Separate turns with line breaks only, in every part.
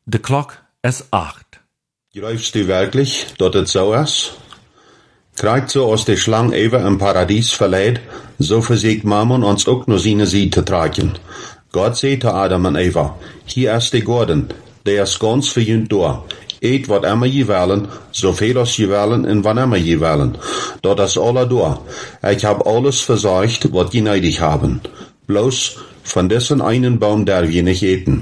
De klok is 8.
Glaubst du wirklich, dass es so ist? Kriegt so aus der Schlange even im Paradies verleiht, so versucht Mammon uns auch nur seine Seite zu tragen. Gott sagt zu Adam und Eva, hier ist der Garten, der ist ganz für ihn da. Eet wat immer je willen, zoveel als je willen en wanneer je willen. Dat is alle da. Ich hab alles verzorgt, wat je nötig haben. Bloß von dessen einen Baum darf je nicht eten.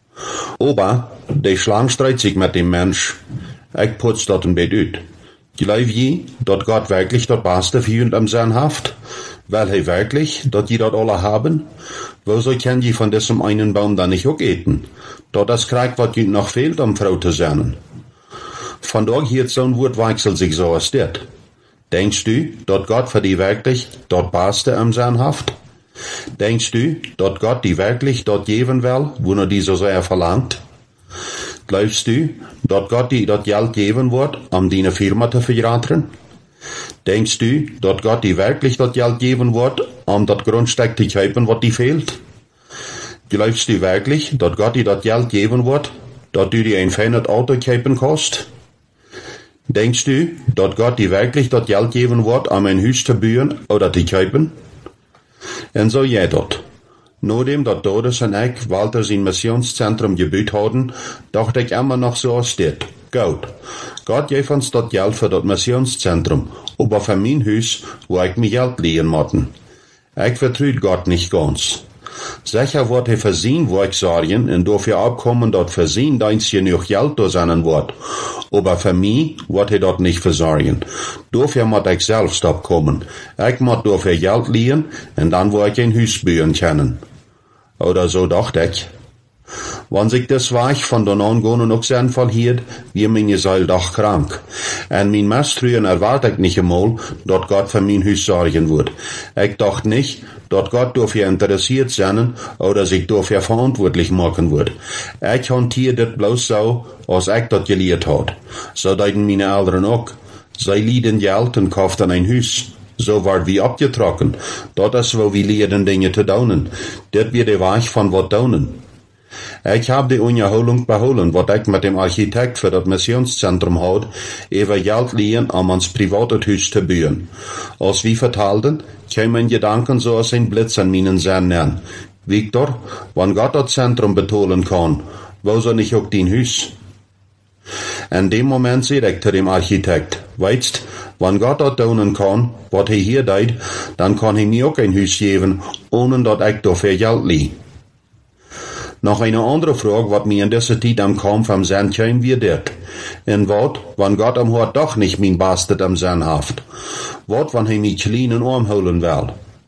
Aber die Schlange streitet sich mit dem Mensch. Ich putz dort ein Bett ut. Glaub je, dat Gott wirklich das Beste für uns am Sinn haft? Will er wirklich, dat je dat alle haben? Wieso kann je von diesem einen Baum dann nicht auch eten? Dat das kriegt, wat je noch fehlt, um Frau zu sein. Von da hier so ein Wort wechselt sich so als das. Denkst du, dat Gott für die wirklich dat Beste am Sinn haft? Denkst du, dat Gott die wirklich dort geben will, wo er die so sehr verlangt? Glaubst du, dat Gott die dat Geld geben wird, um die Firma zu verraten? Denkst du, dat Gott die wirklich dat Geld geben wird, um dat Grundstück zu kaufen, was die fehlt? Glaubst du wirklich, dat Gott die dat Geld geben wird, dat du dir ein feines Auto kaufen kannst? Denkst du, dat Gott die wirklich dat Geld geben wird, um ein Haus zu bauen oder zu kaufen? En so ja dat. Nachdem dat Dodes en ich Walter sein Missionszentrum gebaut haben, dachte ich immer noch so aus det. Gut. Gott geeft uns dat Geld für dat Missionszentrum, aber für mein Haus, wo ich mir Geld lehen motten. Ich vertraut Gott nicht ganz. Sicher wird er für sein Werk sorgen und dafür abkommen, dat für sein Dienst genug Geld da sein wird. Aber für mich wird er dort nicht versorgen. Dafür muss ich selbst abkommen. Ich muss dafür Geld lehen und dann wird ich ein Haus bauen können. Oder so dachte ich. Wenn sich das Weich von den Angehörigen noch sinnvoll hielt, wie meine Seele doch krank. Und mein Misstrauen erwarte ich nicht einmal, dass Gott für mein Haus sorgen wird. Ich dachte nicht, dass Gott dafür interessiert sein oder sich dafür verantwortlich machen wird. Ich hantiere das bloß so, als ich das gelehrt hat. So deuten meine Eltern auch. Sie lieben Geld und kauften ein Haus. So ward wie abgetrocken. Dat is wo wir lehren Dinge zu daunen. Dat wird der Weich von wat daunen. Ich hab die Unterholung beholen, wat ich mit dem Architekt für das Missionszentrum hat, über Geld liehen, um uns privates Haus zu bauen. Als wir vertalten, kämen Gedanken so als ein Blitz an meinen Sinn nennen. Victor, wann Gott das Zentrum betonen kann, wo soll ich auch dein Haus? In dem Moment seh ich zu dem Architekt, weißt, wenn Gott das tun kann, was er hier tut, dann kann er mir auch ein Haus geben, ohne dass ich dafür Geld lieh. Noch eine andere Frage, was mir in dieser Zeit am Kampf am Sinn kam, wie das. In wat, wenn Gott am Hort doch nicht mein Bastard am Sinn haft? Wat, wenn er mich kleinen Arm holen will?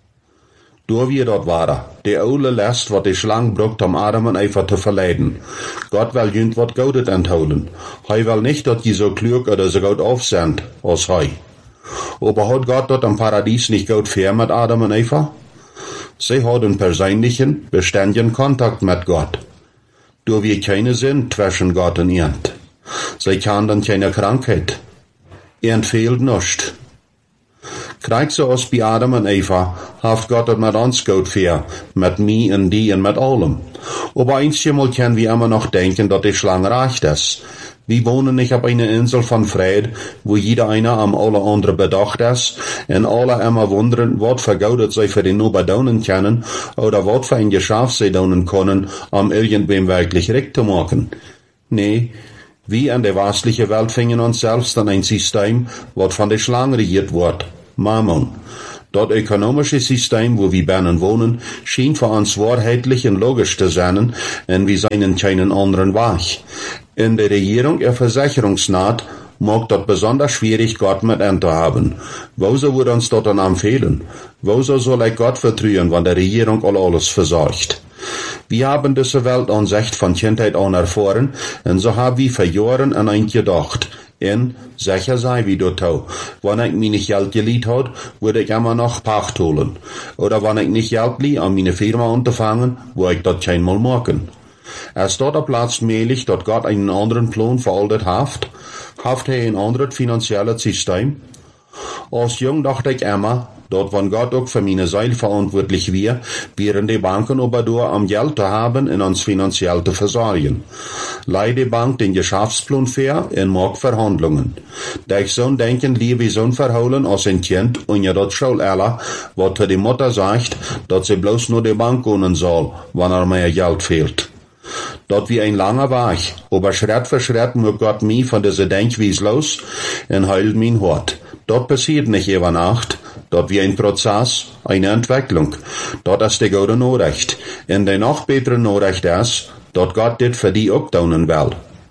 Da wie dort war, der aule Last, wat die Schlange brucht, um Adam und Eva zu verleiden. Gott will jünd wat Gaudet entholen. Hij will nicht, dass die so klug oder so gut auf sind, als hij. Aber hat Gott dort am Paradies nicht gut fair mit Adam und Eva? Sie hatten persönlichen, beständigen Kontakt mit Gott. Da wir keine sind zwischen Gott und ihnt. Sie kannten keine Krankheit. Ihnt fehlt nichts. Kriegt so aus bei Adam und Eva, haft Gott es mit uns gut fair, mit mir und die und mit allem. Aber einmal können wir immer noch denken, dass die Schlange recht ist. Wir wohnen nicht auf einer Insel von Fried, wo jeder einer am alle andere bedacht ist, und alle immer wundern, was für Gaudet sie für den Nuber daunen können, oder was für ein Geschäft sie daunen können, um irgendwem wirklich recht zu machen. Nee, wir in der westlichen Welt finden uns selbst an ein System, was von der Schlange regiert wird. Mammon. Das ökonomische System, wo wir binnen wohnen, schien für uns wahrheitlich und logisch zu sein, und wir seien keinen anderen Weg. In der Regierung und Versicherungsnaht mag das besonders schwierig, Gott mit zu haben. Wieso würde uns das dann empfehlen? Wieso soll ich Gott vertrauen, wenn der Regierung alles versorgt? Wir haben diese Weltansicht von Kindheit an erfahren, und so haben wir für Jahre an ein gedacht. En, sicher sei wie dort auch. Wenn ich mir nicht Geld geliehen hat, würde ich immer noch Pacht holen. Oder wenn ich nicht Geld lieh, an meine Firma unterfangen, würde ich das keinmal machen. Es dort der Platz möglich, dass Gott einen anderen Plan für all das haft er ein anderes finanzielles System? Als jung dachte ich immer, dort wann Gott auch für meine Seele verantwortlich wären die Banken aber nur am Geld zu haben und uns finanziell zu versorgen. Leih die Bank den Geschäftsplan fair und mag Verhandlungen. Durch so'n Denken liebe so'n verholen als ein Kind und ja dort schau alle, was die Mutter sagt, dass sie bloß nur die Bank gehen soll, wann mehr Geld fehlt. Dort wie ein langer Weg, aber Schritt für Schritt muss Gott mich von dieser Denkweise los und heilt mein Hort. Dort passiert nicht über Nacht, dort wie ein Prozess, eine Entwicklung. Dort ist die gute Nachricht. Und die noch bessere Nachricht ist, dort Gott dit für die auch tun will.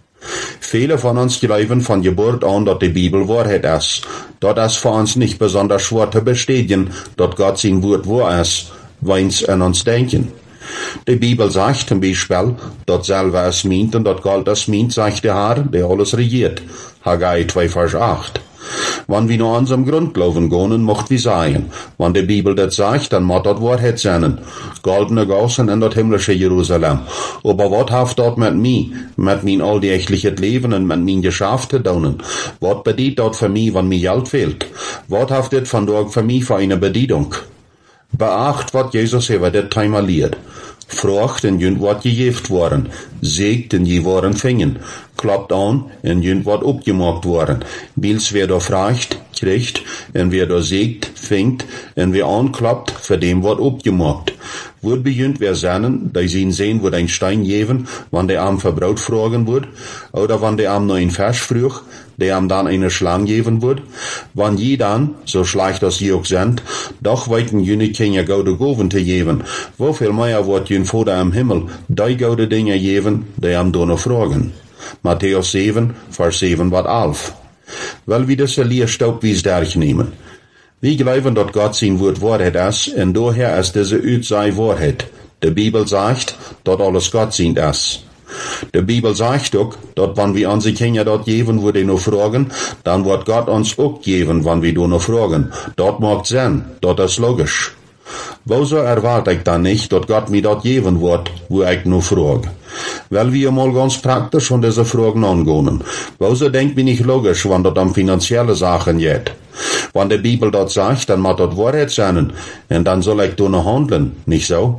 Viele von uns glauben von Geburt an, dass die Bibel Wahrheit ist. Dort ist für uns nicht besonders schwer zu bestätigen, dass Gott sein Wort wahr ist, wenn wir an uns denken. Die Bibel sagt zum Beispiel, dass selber es meint und dass Gott es meint, sagt der Herr, der alles regiert. Haggai 2, Vers 8. Wenn wir nur unserem Grundglauben gehen, macht wir sagen. Wenn die Bibel das sagt, dann muss das Wahrheit sein. Goldene Gassen in das himmlische Jerusalem. Aber was hat dort mit mir, mit mein alldächtliches Leben und mit mein Geschäft zu tun? Was bedeutet dort für mich, wenn mir Geld fehlt? Was hat das von dort für mich für eine Bedeutung? Beacht, was Jesus über das Thema lehrt. Frucht en jünt wat gejeft worden. Seegt en je worden vingen. Klappt an en jünt wat opgemaakt worden. Bils wer da fragt, kriegt, en wer da seegt, vingt, en wer anklappt, für dem wat opgemaakt. Wordt bejünt wer sennen, da sie sehen, wo ein Stein geven, wann der Arm verbraut fragen wird, oder wann der Arm noch ein Vers früch, der am dann eine Schlang geben wird, wann je dann, so schlecht als je auch sind, doch weiten jüne keine gaude Goven te geben, wofür mehr wird jün Vater am Himmel, die gaude Dinge geben, die am noch fragen. Matthäus 7, Vers 7, wat 11. Weil wir das Lehrstaub wie durchnehmen. Wir glauben, dass Gott sein Wort Wahrheit ist, und daher ist diese Üt sei Wahrheit. Die Bibel sagt, dass alles Gott sein ist. Die Bibel sagt auch, dass wenn wir unsere Kinder dort geben, wo die noch fragen, dann wird Gott uns auch geben, wenn wir noch fragen. Dort macht Sinn, dort ist logisch. Wieso erwarte ich dann nicht, dass Gott mir dort geben wird, wo ich noch frage? Weil wir mal ganz praktisch von diese Fragen angehen. Wieso denkt mir nicht logisch, wenn dort um finanzielle Sachen geht? Wenn die Bibel dort sagt, dann muss dort Wahrheit sein, und dann soll ich da noch handeln, nicht so?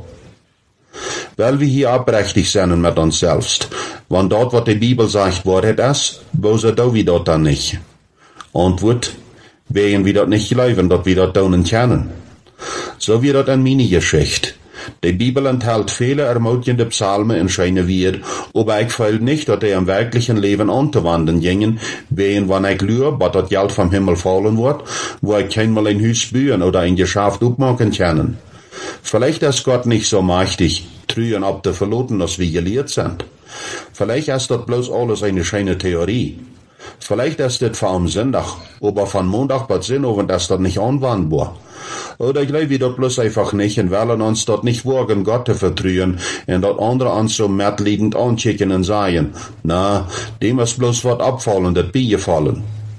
Weil wir hier abrechtig sind mit uns selbst. Wenn dort, was die Bibel sagt, Wahrheit ist, wieso tun wir dort dann nicht? Antwort, wegen wir dort nicht glauben, dass wir dort tun können. So wie dort eine Mini-Geschichte. Die Bibel enthält viele ermutigende Psalmen und schöne Wörter, aber ich fühle nicht, dass die im wirklichen Leben anzuwenden gingen, wenn ich glaube, dass das Geld vom Himmel fallen wird, wo ich kein Mal ein Haus bauen oder ein Geschäft aufmachen kann. Vielleicht ist Gott nicht so mächtig, trühen ab der Verloten, als wir gelehrt sind. Vielleicht ist das bloß alles eine schöne Theorie. Vielleicht ist das für am Sonntag, aber von Montag bis Sonnabend ist das nicht anwendbar. Oder glaube ich dort bloß einfach nicht und wollen uns dort nicht wagen, Gott zu vertrauen und dort andere uns so mitleidend anschicken und sagen, na, dem ist bloß was abfallen, das beigefallen.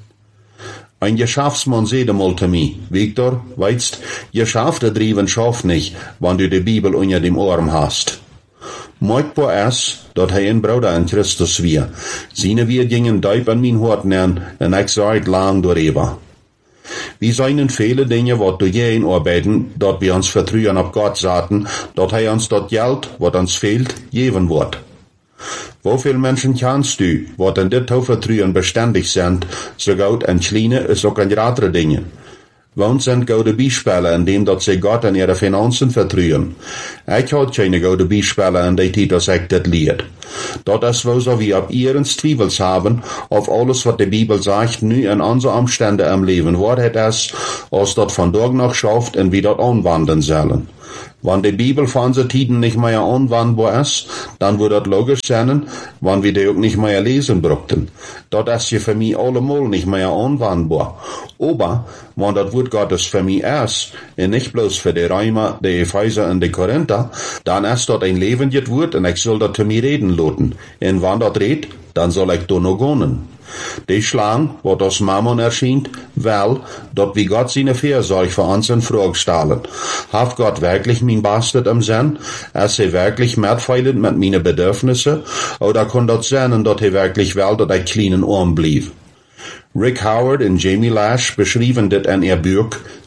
Ein Geschäftsmann sagt einmal zu mir, Victor, weißt, Geschäfte driven schafft nicht, wenn du die Bibel unter dem Arm hast. Möchtbar ist, dass ein Bruder in Christus wir. Seine wir gingen deep an mein Hort nähern, und ich sag lang darüber. Wir seien viele Dinge, was du je arbeiten, dort wir uns vertrauen auf Gott sagten, dass uns dort Geld, was uns fehlt, geben wird. Wo viele Menschen kennst du, was in dit Vertrauen beständig sind, so gut ein kleine, ist auch ein andere Dinge. Wann sind gute Beispiele, in dem dass sie Gott in ihre Finanzen vertrauen? Ich habe keine gute Beispiele in der Zeit, dass ich das lehrt. Dort ist wo so wir ab ihren Zweifels haben, auf alles, was die Bibel sagt, nu in unsere Umstände im Leben Wahrheit ist, als dort von dort noch schafft und wieder anwenden sollen. Wenn die Bibel von unseren Tiden nicht mehr anwendbar ist, dann würde das logisch sein, wenn wir die auch nicht mehr lesen brauchten. Das ist ja für mich allemal nicht mehr anwendbar. Aber, wenn das Wort Gottes für mich ist, und nicht bloß für die Römer, die Epheser und die Korinther, dann ist das ein lebendes Wort und ich soll das zu mir reden lassen. Und wenn das redet, dann soll ich da noch gehen. Die Schlange, wo das Mammon erscheint, weil, dort wie Gott seine Fürsorge für uns in Frage stellen. Hat Gott wirklich mein Bastard im Sinn? Ist er wirklich mitfeilend mit meinen Bedürfnissen? Oder kann das sein, dass er wirklich will, dass ich kleinen Arm blieb? Rick Howard und Jamie Lash beschrieben das in ihr Buch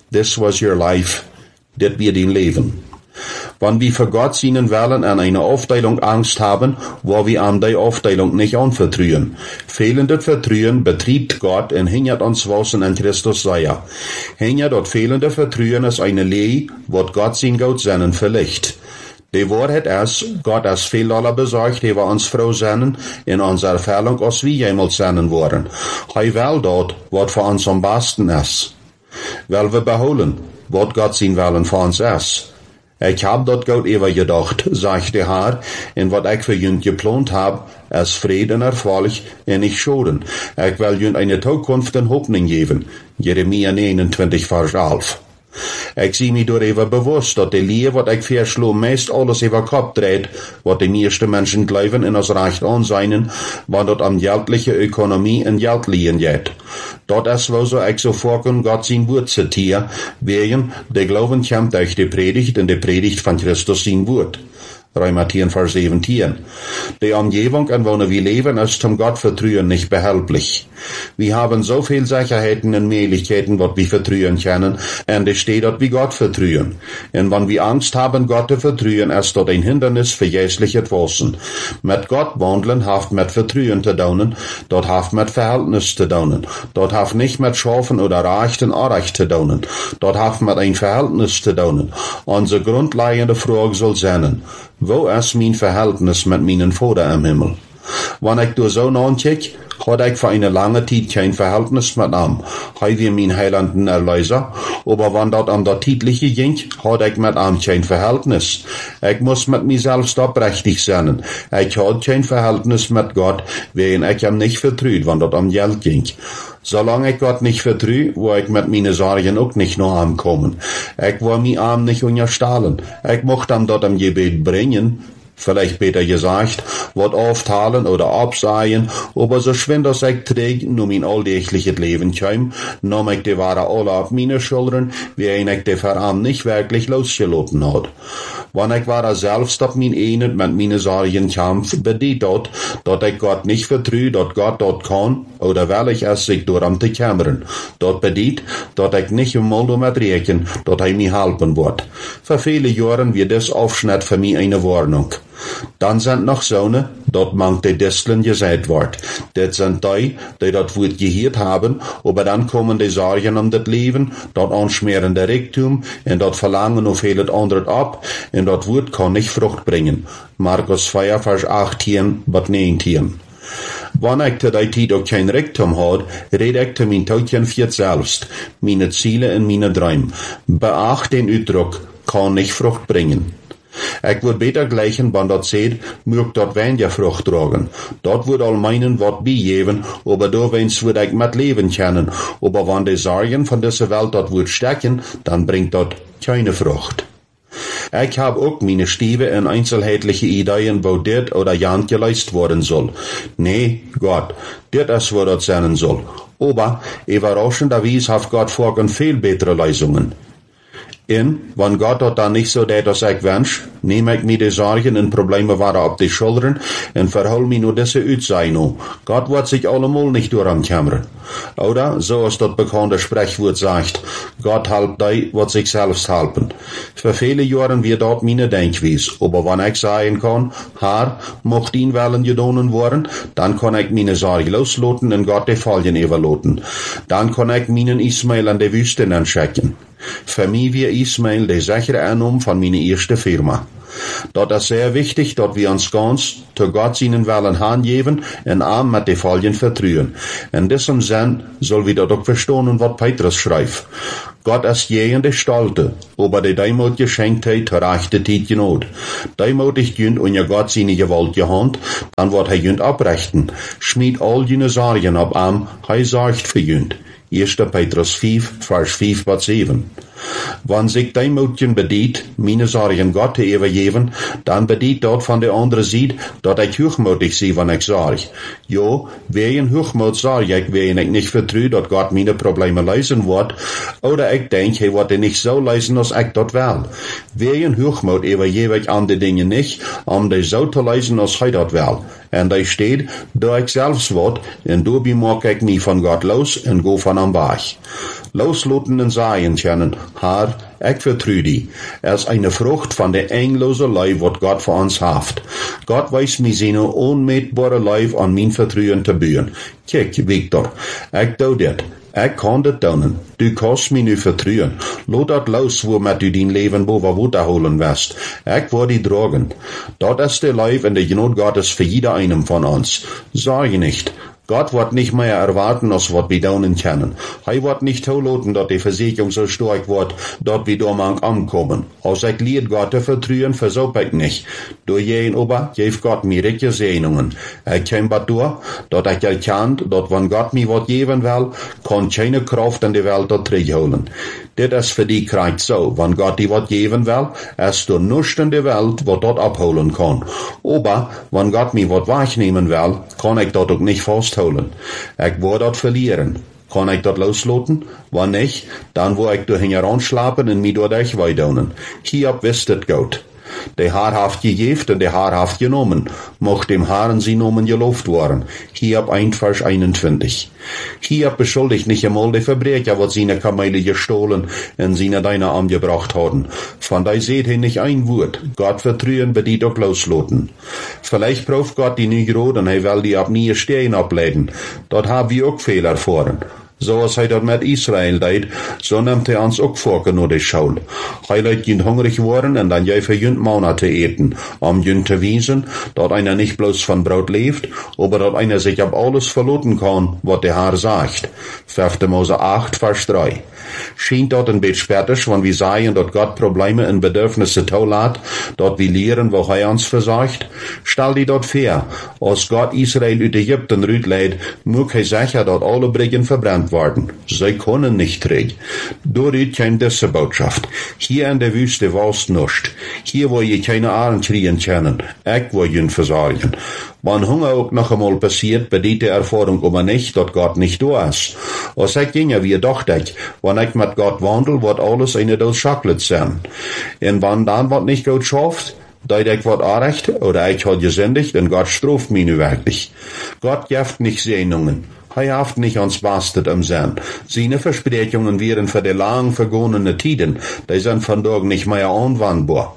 this was your life, dit wird dein Leben. Wenn wir für Gott seinen Willen an einer Aufteilung Angst haben, wo wir an die Aufteilung nicht anvertrauen. Fehlendes Vertrauen betriebt Gott und hindert uns was in Christus sei. Hindert dort fehlende Vertrauen ist eine Lehre, wat Gott sein Gott seinen verlicht. Die Wahrheit ist, Gott ist viel aller besorgt, er uns froh sein in unserer Erfüllung, als wir jemals sein wollen. Er will dort, was für uns am besten ist. Weil wir beholen, was Gott sein Willen für uns ist. Ich hab dort Gott über gedacht, sagt der Herr, und wat ich für jünd geplant hab, ist Frieden erfreulich und nicht Schoden. Ich will jünd eine Zukunft und Hoffnung geben. Jeremia 29, Vers 11. Ich zie mich darüber bewusst, dass die Lehre, wat ich verschlug, meist alles über Kopf dreht, wat die meisten Menschen glauben in das Recht anseinen, wann dort am geldliche Ökonomie und Geld liegen geht. Dort ist, wo so ich so vorkommen, Gott sein Wort zitiere, wegen, der Glauben kommt durch die Predigt und die Predigt von Christus sein Wort. Römer 10, Vers 17. Die Umgebung, in der wir leben, ist zum Gottvertrauen nicht behelflich. Wir haben so viel Sicherheiten und Möglichkeiten, was wir vertrauen können, und es steht dort wie Gott vertrauen. Und wenn wir Angst haben, Gott zu vertrauen, ist dort ein Hindernis für jährliches Wachsen. Mit Gott wandeln haft mit Vertrauen zu tun, dort haft mit Verhältnis zu tun, dort haft nicht mit Schaffen oder Reichten Unrecht zu tun, dort haft mit ein Verhältnis zu tun. Unsere grundlegende Frage soll sein, wo ist mein Verhältnis mit meinen Vater im Himmel? Wenn ich da so nachdenke, hatte ich für eine lange Zeit kein Verhältnis mit ihm. Er war mein heilenden Erlöser, aber wenn dort an der Titliche ging, hatte ich mit ihm kein Verhältnis. Ich muss mit mir selbst oprechtig sein. Ich hatte kein Verhältnis mit Gott, wegen ich ihm nicht vertraut, wenn dort um Geld ging. Solange ich Gott nicht vertraue, war ich mit meinen Sorgen auch nicht nach ihm kommen. Ich war mir ihm nicht unterstahlen. Ich mochte ihm dort am Gebet bringen, vielleicht besser gesagt, wat aufteilen oder absaien, aber so schwind als ich träg, nur mein alltägliches Leben kam, nahm ich die Ware alle auf meine Schultern, wie ich die Veran nicht wirklich losgelassen hat. Wenn ich war selbst auf mein Ehnet mit meinen Sorgen kämpf, bedeutet dort, dass ich Gott nicht vertraue, dass Gott dort kann, oder will ich es sich durch am zu kämmern. Dort bedeutet, dass ich nicht einmal damit rechnen, dass er mir helfen wird. Für viele Jahre wird das Aufschnitt für mich eine Warnung. Dann sind noch Söhne, dort mangt die Disteln gesagt wird. Das sind die das Wort gehört haben, aber dann kommen die Sorgen um das Leben, dort anschmerende Reichtum, und dort Verlangen auf vieles andere ab, und dort Wort kann nicht Frucht bringen. Markus 4, Vers 18 bis 19. Wenn ich zu der Zeit auch kein Reichtum hat, rede ich zu mein Tautchen für selbst, meine Ziele und meine Träume. Beacht den Ausdruck, kann nicht Frucht bringen. Ich würd beter gleichen, wenn dort seht, mögt dort weniger Frucht tragen. Dort würd all meinen Wort beigeben, aber da wenn's würd ich mit leben können. Aber wenn die Sorgen von dieser Welt dort würd stecken, dann bringt dort keine Frucht. Ich hab auch meine Stiebe in einzelheitliche Ideen, wo dit oder jan geleist worden soll. Nee, Gott, dit ist, wo dort sein soll. Aber, überraschenderweise hat Gott vorgen viel bessere Lösungen. Wenn Gott dort dann nicht so tät, als ich wünsch, nehme ich mir die Sorgen und Probleme weiter auf die Schultern und verhol mir nur diese Utseino. Gott wird sich allemal nicht durchkämmern. Oder, so als das bekannte Sprichwort sagt, Gott halb die, wird sich selbst halten. Für viele Jahre wird dort meine Denkweise, aber wenn ich sagen kann, Herr, mocht ihn Willen gedonen worden, dann kann ich meine Sorge losloten und Gott die Folgen überloten. Dann kann ich meinen Ismael an die Wüste anschicken. Für mich war Ismael der sichere Annahme von meiner ersten Firma. Dort ist sehr wichtig, dass wir uns ganz zu Gott seinen Willen hingeben und ihm mit den Folgen vertrauen. In diesem Sinn soll wir dort auch verstehen, was Petrus schreibt. Gott ist jene Stolte, aber die Deimut Geschenktheit zur rechten Zeit genot. Deimütig jünd unter Gott seine Gewalt gehand, dann wird er jünd abrechten. Schmied all jene Sorgen ab ihm, er sorgt für jünd. 1. Petrus 5, Vers 5 bis 7. Wenn sich Deimutchen bedient, meine Sorgen Gott zu übergeben, dann bedient dort von der anderen Seite, dass ich hochmutig sei, wenn ich sorge. Ja, wegen Hochmut sorge ich, wegen ich nicht vertraue, dass Gott meine Probleme lösen wird, oder ich denke, er wird nicht so lösen, als ich dort will. Wegen Hochmut übergebe ich andere Dinge nicht, die so zu lösen, als er dort will. Und da steht, da ich selbst wird, und dabei mag ich mich von Gott los und go von am Weg. Loslaten und sagen können, Herr, ich vertrue dich. Ist eine Frucht von der endlosen Liebe, was Gott für uns hat. Gott weiß mir seine unmetbare Liebe an mein Vertrauen zu bauen. Kijk, Victor, ich tue das. Ich kann das tun. Du kannst mir nu vertrauen. Lass das los, womit du dein Leben boven holen wirst. Ich will dich tragen. Das ist der Life und der Genot Gottes für jeder einen von uns. Sage nicht. Gott wird nicht mehr erwarten, als was wir tun können. Er wird nicht zulassen, dass die Versicherung so stark wird, dass wir da mal ankommen. Als ich lieb Gott zu vertrauen, versuch ich nicht. Durch jeden aber gibt Gott mir richtige Segnungen. Ich kämpfe durch, dass ich erkannt, dass wenn Gott mir was geben will, kann keine Kraft in die Welt dort zurückholen. Das ist für die Kreuz so. Wenn Gott dir was geben will, ist da nichts in der Welt, was dort abholen kann. Aber, wenn Gott mir was wegnehmen will, kann ich dort auch nicht festholen. Ich will dort verlieren. Kann ich dort loslassen? Wenn nicht, dann will ich durch heranschlappen und mich durch weitdonen. Hiob wisst es gut. Der Herr haft gegeben und der Herr haft genommen. Mocht dem Herrn sie Nomen gelobt worden. Hiob 1, Vers 21. Hiob beschuldigt nicht einmal die Verbrecher, was seine Kamele gestohlen und seine Deine angebracht haben. Von da seht ihr nicht ein Wort. Gott vertrauen, wird die doch loslassen. Vielleicht prüft Gott die nie gerade und er will die ab nie stehen ableiten. Dort haben wir auch Fehler erfahren. So als hij dat met Israël deed, so nimmt hij ons ook voor naar de Schule. Hij leidt jünd hungrig worden en dan jij für jünd Mauna te eten, jünd te wiesen, dat einer nicht bloß von Brot lebt, aber dat einer sich ab alles verloten kann, wat der Herr sagt. 5. Mose 8, Vers 3. Schien dort ein bisschen später, wenn wir sagen, dat Gott Probleme und Bedürfnisse tolat, dat wir lehren, wo er uns versagt. Stell die dort vor, als Gott Israel uit Ägypten rütleid, muss er sicher, dat alle Brücken verbrannt worden. Sie können nicht trägen. Dadurch kam diese Botschaft. Hier in der Wüste war's nicht. Hier, wo ihr keine Ahren kriegen können. Ich will ihn versorgen. Wenn Hunger auch noch einmal passiert, bedeutet die Erfahrung aber nicht, dass Gott nicht da ist. Als ich ginge, wie dachte ich, wenn ich mit Gott wandel, wird alles eine Dose Schokolade sein. Und wenn dann was nicht gut schafft, dat ich wat aanrecht, oder ich hat gesündigt, und Gott straft mich nu wirklich. Gott gibt nicht Segnungen. Er haft nicht ans Bastet im Sinn. Seine Versprechungen wären für die lang vergangene Tiden, die sind von dort nicht mehr anwendbar.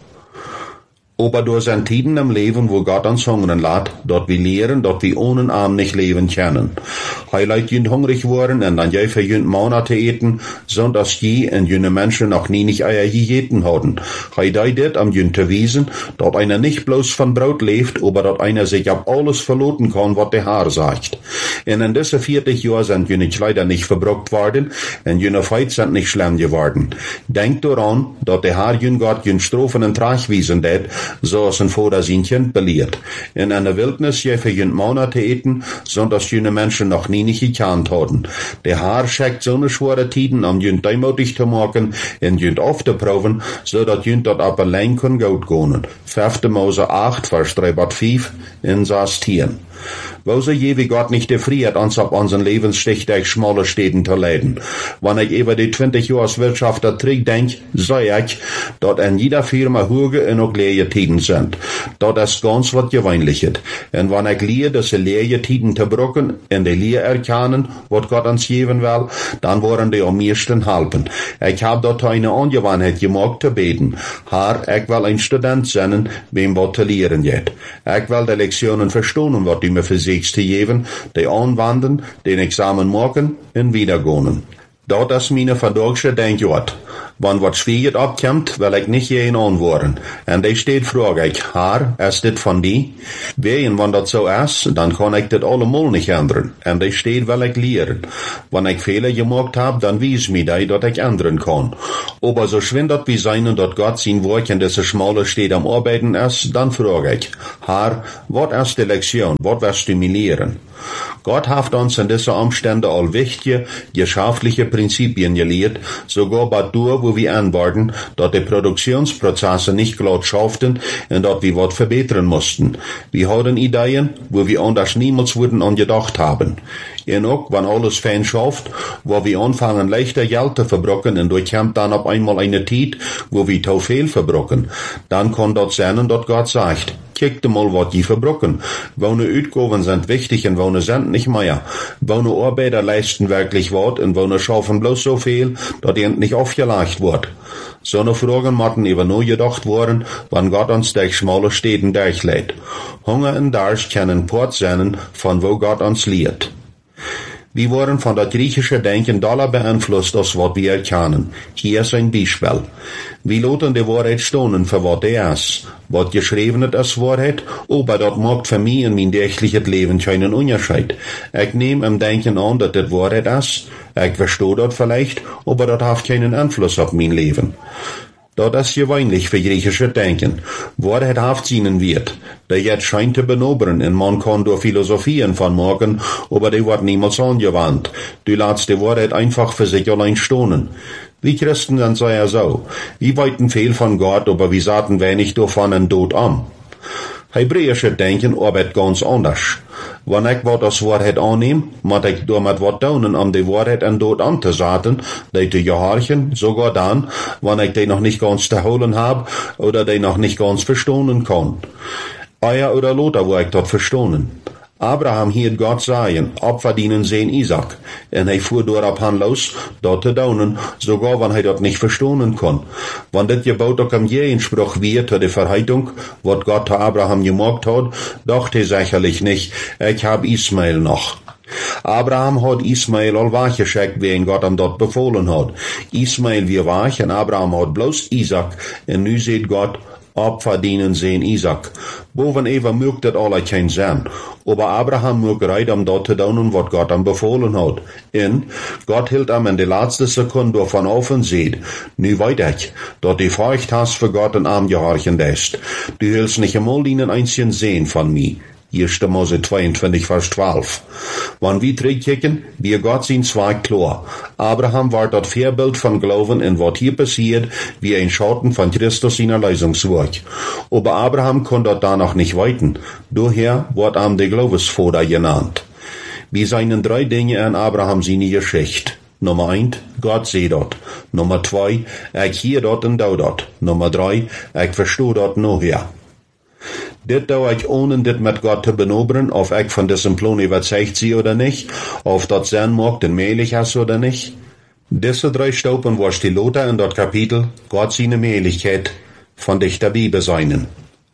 Aber durch sind Tiden im Leben, wo Gott uns hungern lässt, dort wir lehren, dort wir ohne Arm nicht leben können. Er lässt jünd hungrig worden, und dann jäh für jünd Monate eten, so dass je und jüne Menschen noch nie nicht Eier gegeten haben. Er deidet am jünd zu wiesen, dort einer nicht bloß von Brot lebt, aber dort einer sich ab alles verloten kann, was der Herr sagt. Und in diese 40 Jahren sind jüne Kleider nicht verbruckt worden, und jüne Feit sind nicht schlimm geworden. Denkt daran, dort der Herr jün Gott jün Strophen und Trachwiesen det, so als ein Vater sein Kind belehrt. In einer Wildnis je für jünd Monate eten, so dass jüne Menschen noch nie nicht gekannt haben. Der Herr schickt so eine schwere Tiden, jünd demutig zu machen, und jünd aufzuproben, so dass jünd dort ab allein kann gut gehen. 5. Mose 8, Vers 3 bis 5, in Sastieren. Wo sie je wie Gott nicht gefriert, uns ab unseren Lebensstich durch schmale Städten zu leiden. Wenn ich über die 20 Jahre Wirtschaft da denk, sag ich, dort in jeder Firma Hürge und auch leere Tiden sind. Dort ist ganz was Gewöhnliches. Und wenn ich lehre, dass sie leere Tiden zu brücken, und die Lehre erkennen, was Gott uns geben will, dann wollen die am meisten helfen. Ich hab dort eine Angewohnheit gemacht zu beten. Herr, ich will ein Student sein, wem was zu lehren geht. Ich will die Lektionen verstehen, was die mir für sich zu geben, die anwenden, den Examen machen und wiedergehen. Dat is meine verdagsche Denkjord. Wann wat schwierig abkommt, will ich nicht jeden antworten. Und die steht frage ich, Herr, ist dit von die? Wenn das so ist, dann kann ich das allemal nicht ändern. Und die steht, will ich lehren. Wenn ich Fehler gemacht hab, dann wies mir die, dass ich ändern kann. Aber so schwindet wie sein und dass Gott sein Wort in dieser schmale steht am Arbeiten ist, dann frage ich, Herr, was ist die Lektion? Was wirst du mir lehren? Gott hat uns in diesen Umständen all wichtige, geschaftliche Prinzipien gelehrt, sogar bei durch, wo wir anwarten, dass die Produktionsprozesse nicht glatt schafften und dass wir was verbessern mussten. Wir hatten Ideen, wo wir anders niemals würden angedacht haben. Und auch, wenn alles fein schafft, wo wir anfangen, leichter Geld zu verbrocken und durchkommt dann auf einmal eine Zeit, wo wir zu viel verbrocken, dann kann dort sein, dass Gott sagt, Kijk mal wat je verbroken. Wonen Uitgaven sind wichtig en wonen sind nicht mehr. Wonen Arbeiter leisten wirklich wat en wonen schaffen bloß so viel, dat die nicht aufgelegt wird. So eine Fragen mochten eben nur gedacht worden, wann Gott uns durch schmale Städten durchlädt. Hunger und Durst können Port sein, von wo Gott uns lehrt. Wir wurden von der griechischen Denken doller beeinflusst, als was wir kennen. Hier ist ein Beispiel. Wir lassen die Wahrheit stehen, für was die ist. Was geschrieben ist als Wahrheit, aber das macht für mich in mein tägliches Leben keinen Unterschied. Ich nehme im Denken an, dass das Wahrheit ist. Ich verstehe das vielleicht, aber das hat keinen Einfluss auf mein Leben. Das ist gewöhnlich für griechische Denken. Wahrheit haft seinen Wert. Der jetzt scheint zu benobern, und man kann durch Philosophien von morgen, aber die wird niemals angewandt. Du lässt die Wahrheit einfach für sich allein stehen. Wir Christen sind so. Wir wollten viel von Gott, aber wir sagten wenig davon und dort an. Hebräische Denken arbeitet ganz anders. Wenn ich wat als Wahrheit annehme, moet ich damit wat tun, um die Wahrheit en dort anzusaten, die zu gehorchen, sogar dann, wenn ich die noch nicht ganz zu holen habe oder die noch nicht ganz verstehen kann. Euer oder Lothar wo ich dort verstehen. Abraham hielt Gott sagen, Opfer dienen sehen Isaac. En hij fuhr daarop han los, dort zu tun, sogar wenn hij dat nicht verstehen kann. Wenn dit Gebot auch am Jehenspruch wird, zu der Verheitung, wat Gott zu Abraham gemacht hat, dachte er sicherlich nicht, ich hab Ismael noch. Abraham hat Ismael al weggeschickt, wie ihn Gott ihm dort befohlen hat. Ismael wie wach, en Abraham hat bloß Isaac, en nu sieht Gott, Opfer dienen sehen Isaac. Boven even mögt das alle kein Sinn. Aber Abraham mögt bereit, dort zu tun, was Gott ihm befohlen hat. Und Gott hielt ihm in die letzte Sekunde davon auf und sieht, nu weiß ich, dass du Furcht hast für Gott und ihm gehorchen lässt. Du hältst nicht einmal einen einzigen sehen von mir. 1. Mose 22, Vers 12. Wenn wir zurückkicken, wir Gott sein Zweig klar. Abraham war das Vorbild von Glauben in was hier passiert, wie ein Schatten von Christus in Erlösungswerk. Aber Abraham konnte da noch nicht weiten. Daher wird ihm der Glaubensvater genannt. Wir seien 3 Dinge an Abraham seine Geschichte. Nummer 1, Gott sieht dort. Nummer 2, ich hier dort und da dort. Nummer 3, ich verstehe dort nachher. Dit doe ich ohne dit mit Gott zu benobern, ob ich von diesem Plan überzeugt sie oder nicht, ob das sein mag, den mehlig ist oder nicht. Diese 3 Staupen was die Lothar in dat Kapitel, Gott seine Mehligkeit, von dich der Bibel seinen.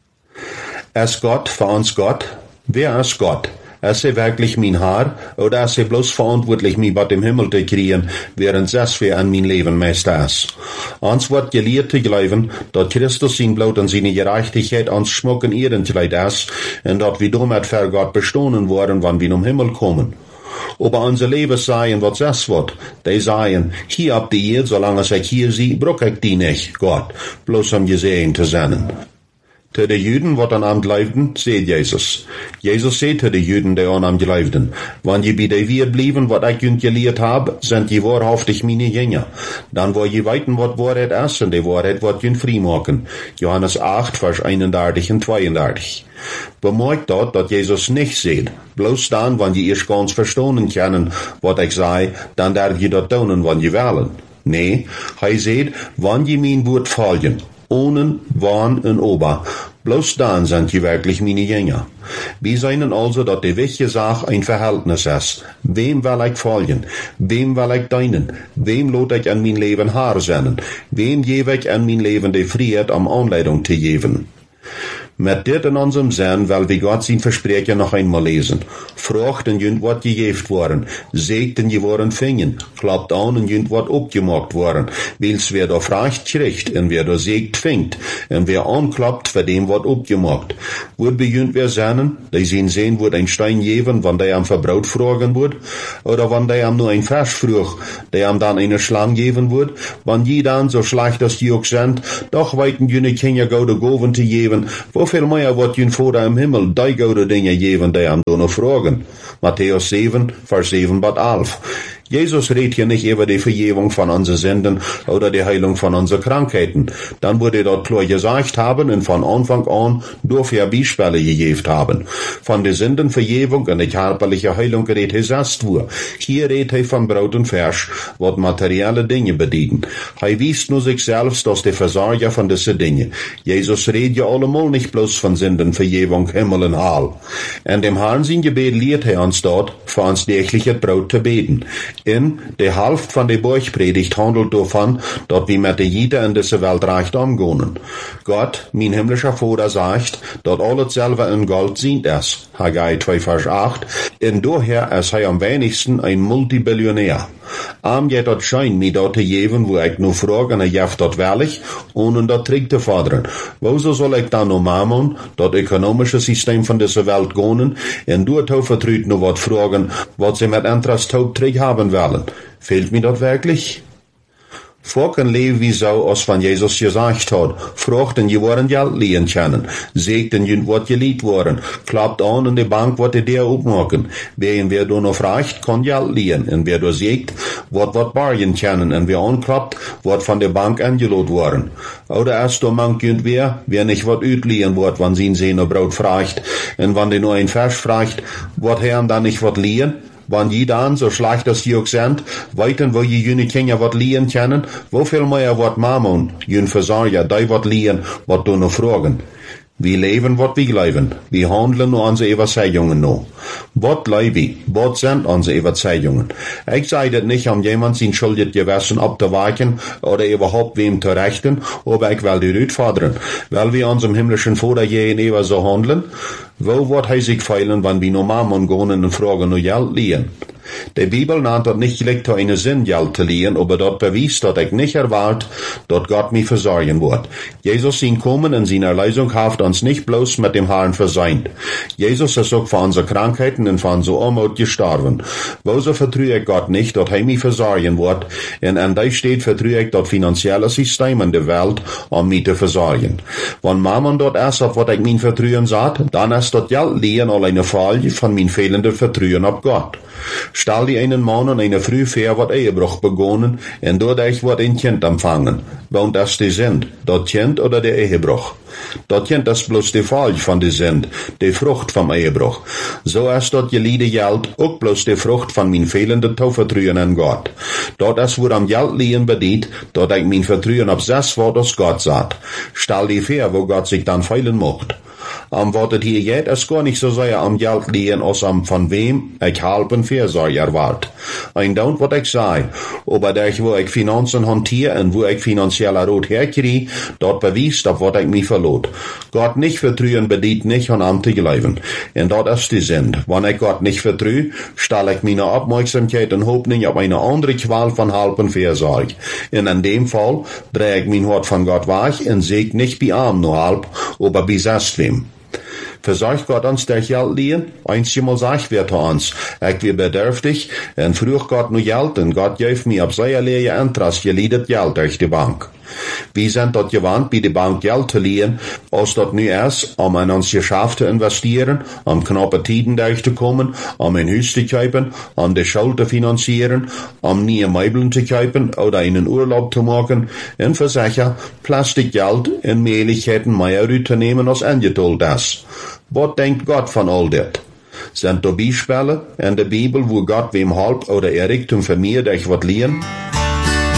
Ist Gott für uns Gott? Wer ist Gott? Ist er wirklich mein Herr, oder ist er bloß verantwortlich, mich bei dem Himmel zu kriegen, während es für an mein Leben Meister ist? Uns wird gelehrt zu glauben, dass Christus sein Blut und seine Gerechtigkeit uns schmucken Ehrenkleid ist, und dass wir damit für Gott bestohlen worden, wann wir zum Himmel kommen. Aber unser Leben sagen, was das wird. Die sagen, hier habt ihr hier, solange ich hier sie, brauch ich die nicht, Gott, bloß um gesehen zu sein. Zu den Juden, wat an am glaubten, seht Jesus. Jesus seht zu den Juden, die an am glaubten. Wenn je bei der Wert blieben, wat ich jünd gelehrt hab, sind je wahrhaftig meine Jünger. Dann wo je weiten, wat Wahrheit ist, und die Wahrheit wat jünd frei machen. Johannes 8, Vers 31 und 32. Bemerkt dort, dass Jesus nicht seht. Bloß dann, wenn je erst ganz verstehen können, wat ich sei, dann darf je dort tun, wenn je wollen. Nee, er seht, wenn je mein Wort folgen. Ohne Wahn und Ober. Bloß dann sind die wirklich meine Jünger. Wir seien also, dass die wichtige Sache ein Verhältnis ist. Wem will ich folgen? Wem will ich dienen? Wem lot ich an mein Leben Haar senden? Wem gebe ich an mein Leben die Freiheit, um Anleitung zu geben? Mit dit in unserem Sinn, weil wir Gott sein Versprechen noch einmal lesen. Fruchten jünd wat gegeft worden, segten je worden fingen, klappt an und jünd wat opgemacht worden, wils wer da fracht kriegt, en wer da segt fingt, en wer anklappt, für dem wat opgemacht. Word bejünd wer seinen, die sehen, wird ein Stein geben, wann der am Verbraut fragen wird, oder wann der am nur ein Vers fruch, der am dann eine Schlange geben wird, wann die dann so schlecht als die auch sind, doch weiten jüne Kinder gaude Goven zu geben, viel mehr wird jün Vater im Himmel die gute Dinge geben, die am noch fragen. Matthäus 7, Vers 7 bis 11. Jesus redet hier nicht über die Vergebung von unseren Sünden oder die Heilung von unseren Krankheiten. Dann würde dort klar gesagt haben und von Anfang an dafür Beispiele gegeben haben. Von der Sündenvergebung und der körperlichen Heilung redet er erst nur. Hier redet er von Brot und Fisch, was materielle Dinge bedienen. Er wies nur sich selbst als der Versorger von diesen Dingen. Jesus redet ja allemal nicht bloß von Sündenvergebung, Himmel und Hall. In dem Herrn sein Gebet lehrt er uns dort, für uns tägliches Brot zu beten. In der Hälfte von der Bergpredigt handelt davon, dass wir mit der Jede in dieser Welt recht umgehen. Gott, mein himmlischer Vater, sagt, dass alles selber in Gold sind es. Haggai 2, Vers 8. Und daher ist er am wenigsten ein Multibillionär. Geht dort schein mir dort zu geben, wo ich nur frage, und er gibt dort ehrlich, ohne dort Trick zu fordern. Wieso soll ich dann noch Mammon, das ökonomische System von dieser Welt gehen, und dort vertrüht nur was fragen, was sie mit Interesse Trick haben wollen? Fehlt mir das wirklich? Volken leben wie so, als von Jesus gesagt hat. Fruchten, je worden Geld liehen können. Segten, je wat geliehen worden. Klappt an in die Bank, wat die dir aufmachen. Wer du noch fragt, kann Geld liehen. Und wer du sägt, wat bargen können. Und wer anklappt, wat von der Bank angelot worden. Oder erst du mank wer nicht wat utliehen wird, wann sie ihn sehen und Brot fragt. Und wann die nur ein Fisch fragt, wat Herrn dann nicht wat liehen. Wann die dann, so schlecht als die auch sind, weiten, wo je jene Kinder wat liehen können, wo viel mehr wat Mammon, jün Versorger, die wat liehen, wat du noch fragen. Wir leben, wat wir leben. Wir handeln nur unsere Überzeugungen noch. Wat lebe, wat sind unsere Überzeugungen? Ich sage das nicht, um jemand sein schuldig Gewissen abzuweichen oder überhaupt wem zu rechten, aber ich will die Rüd fordern. Weil wir unserem himmlischen Vater gegenüber so handeln, wo wird er sich feilen, wenn wir nur Mammon gehen und fragen nur Geld liehen? Die Bibel nennt dort nicht gleich eine Sinn Geld zu liehen, aber dort bewies, dass ich nicht erwarte, dass Gott mich versorgen wird. Jesus sein Kommen in seiner Erlösung hat uns nicht bloß mit dem Herrn verseint. Jesus ist auch für unsere Krankheiten und für unsere Armut gestorben. Wieso vertraue ich Gott nicht, dass er mich versorgen wird? Und an der steht vertraue ich das finanzielle System in der Welt, um mich zu versorgen. Wenn Mammon dort erst auf was ich mein Vertrauen sagt, dann ist das Geld liehen all eine Folge von mein fehlenden Vertrauen auf Gott. Stell die einen Mann und eine Früh vor, wat Ehebruch begonnen, und dadurch wird ein Kind empfangen. Wohnt das die sind, das Kind oder der Ehebruch? Das Kind ist bloß die Folge von der Sünd, die Frucht vom Ehebruch. So ist das geliehene Geld auch bloß die Frucht von mein fehlenden Vertrauen an Gott. Dort ist, wo am Geld liehen bedient, dort ich mein Vertrauen auf das Wort, das Gott sagt. Stell die vor, wo Gott sich dann feilen macht. Was es hier geht, ist gar nicht so sehr am Geld liehen, als von wem ich halben Fürsorge erwarte. Ein Don't, was ich sage, aber durch wo ich Finanzen hantiere und wo ich finanzieller Rot herkriege, dort bewies, auf was ich mich verlot. Gott nicht vertrauen bedient nicht an Amt zu bleiben. Und dort ist die Sinn. Wenn ich Gott nicht vertraue, stelle ich meine Aufmerksamkeit und Hoffnung auf eine andere Qual von halben Fürsorge. Und in dem Fall drehe ich mein Hort von Gott weg und sehe nicht bei arm nur halb, aber bei wem. Versorgt Gott uns der Geld liehen? Einmal sagt wir zu uns, ich bin bedürftig, und früher Gott nur Geld, und Gott gibt mir auf seine Lehe Interesse geliedet Geld durch die Bank. Wir sind dort gewandt, bei der Bank Geld zu liehen, als dort nu ist, um in uns Geschäft zu investieren, um knappe Tiden durchzukommen, um ein Haus zu kaufen, um die Schule zu finanzieren, um neue Möbeln zu kaufen oder einen Urlaub zu machen, und für sicher Plastikgeld in Möglichkeiten mehr zu nehmen als angeteilt ist. Was denkt Gott von all das? Sind da Beispiele in der Bibel, wo Gott wem halb oder Errichtung für mir durch was liehen?